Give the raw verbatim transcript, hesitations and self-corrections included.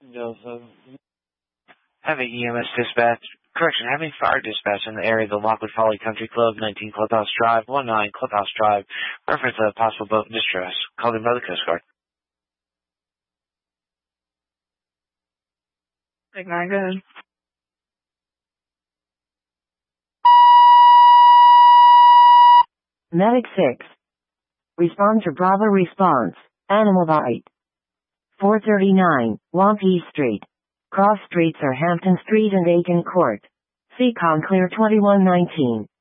Joseph. Having E M S dispatch, correction, having fire dispatch in the area of the Lockwood Folly Country Club, nineteen Clubhouse Drive, nineteen Clubhouse Drive, reference a possible boat in distress. Called in by the Coast Guard. Take nine, go ahead. Medic six. Respond to Bravo response. Animal bite. four thirty-nine, Wampee Street. Cross streets are Hampton Street and Aiken Court. Seacon clear twenty-one nineteen.